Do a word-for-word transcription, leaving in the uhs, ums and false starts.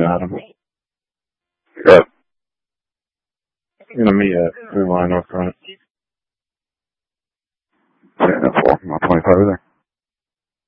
Adam. Yep. You're gonna meet at Food Line North Front. Yeah, four, twenty-five there.